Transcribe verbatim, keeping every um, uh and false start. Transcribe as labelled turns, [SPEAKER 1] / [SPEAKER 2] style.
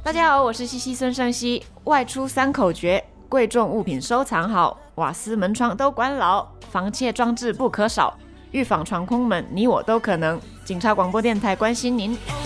[SPEAKER 1] 大家好，我是西西孙尚熙。外出三口诀：贵重物品收藏好，瓦斯门窗都关牢，防窃装置不可少，预防闯空门，你我都可能。警察广播电台关心您。